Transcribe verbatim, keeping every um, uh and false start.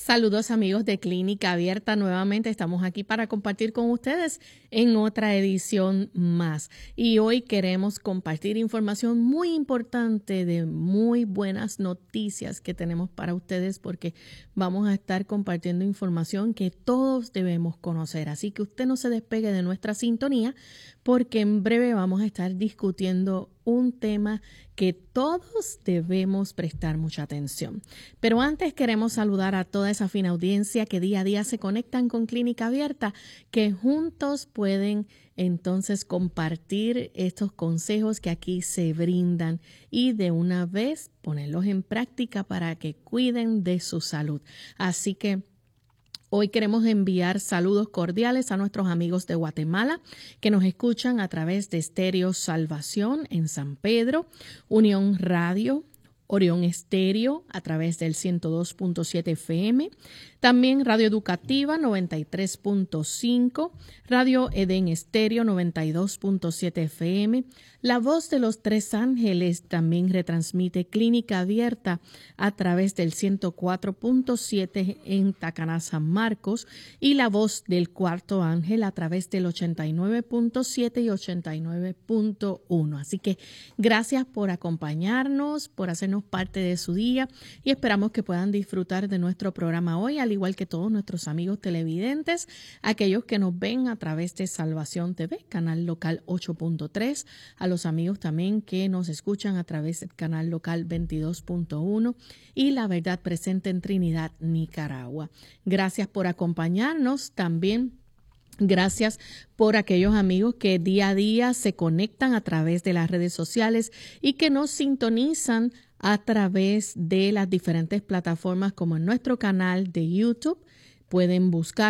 Saludos amigos de Clínica Abierta, nuevamente estamos aquí para compartir con ustedes en otra edición más. Y hoy queremos compartir información muy importante de muy buenas noticias que tenemos para ustedes porque vamos a estar compartiendo información que todos debemos conocer. Así que usted no se despegue de nuestra sintonía porque en breve vamos a estar discutiendo un tema que todos debemos prestar mucha atención. Pero antes queremos saludar a toda esa fina audiencia que día a día se conectan con Clínica Abierta, que juntos pueden entonces compartir estos consejos que aquí se brindan y de una vez ponerlos en práctica para que cuiden de su salud. Así que hoy queremos enviar saludos cordiales a nuestros amigos de Guatemala que nos escuchan a través de Estéreo Salvación en San Pedro, Unión Radio, Orión Estéreo a través del ciento dos punto siete F M, también Radio Educativa noventa y tres punto cinco, Radio Edén Estéreo noventa y dos punto siete F M, La Voz de los Tres Ángeles también retransmite Clínica Abierta a través del ciento cuatro punto siete en Tacaná, San Marcos, y La Voz del Cuarto Ángel a través del ochenta y nueve punto siete y ochenta y nueve punto uno. Así que gracias por acompañarnos, por hacernos parte de su día y esperamos que puedan disfrutar de nuestro programa hoy, al igual que todos nuestros amigos televidentes, aquellos que nos ven a través de Salvación T V, canal local ocho punto tres, a los amigos también que nos escuchan a través del canal local veintidós punto uno y La Verdad Presente en Trinidad, Nicaragua. Gracias por acompañarnos también. Gracias por aquellos amigos que día a día se conectan a través de las redes sociales y que nos sintonizan a través de las diferentes plataformas como en nuestro canal de YouTube. Pueden buscar